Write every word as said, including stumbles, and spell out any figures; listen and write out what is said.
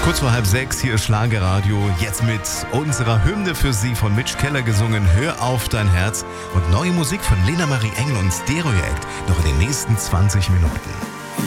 Kurz vor halb sechs, hier ist Schlagerradio, jetzt mit unserer Hymne für Sie von Mitch Keller gesungen, Hör auf dein Herz, und neue Musik von Lena Marie Engel und Stereoact noch in den nächsten zwanzig Minuten.